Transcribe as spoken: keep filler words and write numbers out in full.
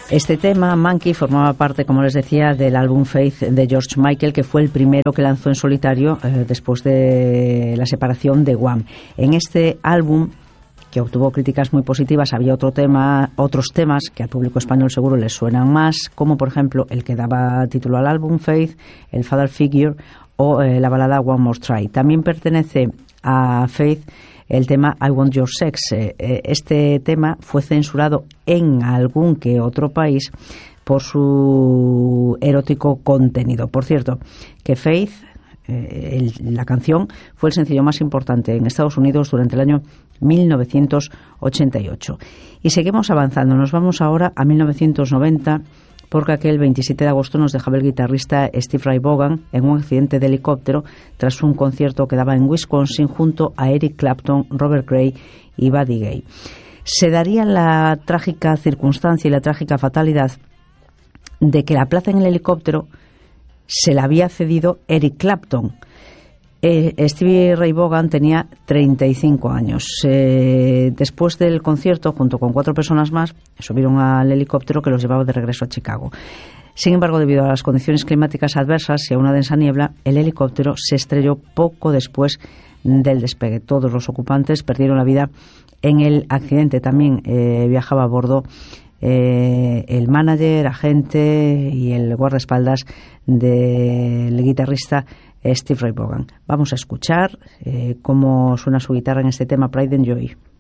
Este tema, Monkey, formaba parte, como les decía, del álbum Faith de George Michael, que fue el primero que lanzó en solitario eh, después de la separación de Wham. En este álbum, que obtuvo críticas muy positivas, había otro tema, otros temas que al público español seguro les suenan más, como por ejemplo el que daba título al álbum Faith, el Father Figure o eh, la balada One More Try. También pertenece a Faith el tema I Want Your Sex. Este tema fue censurado en algún que otro país por su erótico contenido. Por cierto, que Faith, eh, el, la canción, fue el sencillo más importante en Estados Unidos durante el año mil novecientos ochenta y ocho. Y seguimos avanzando. Nos vamos ahora a mil novecientos noventa, porque aquel veintisiete de agosto nos dejaba el guitarrista Steve Ray Vaughan en un accidente de helicóptero tras un concierto que daba en Wisconsin junto a Eric Clapton, Robert Cray y Buddy Guy. Se daría la trágica circunstancia y la trágica fatalidad de que la plaza en el helicóptero se la había cedido Eric Clapton. Eh, Stevie Ray Vaughan tenía treinta y cinco años. Eh, después del concierto, junto con cuatro personas más, subieron al helicóptero que los llevaba de regreso a Chicago. Sin embargo, debido a las condiciones climáticas adversas y a una densa niebla, el helicóptero se estrelló poco después del despegue. Todos los ocupantes perdieron la vida en el accidente. También eh, viajaba a bordo eh, el manager, agente y el guardaespaldas del guitarrista Steve Ray Vaughan. Vamos a escuchar eh, cómo suena su guitarra en este tema Pride and Joy.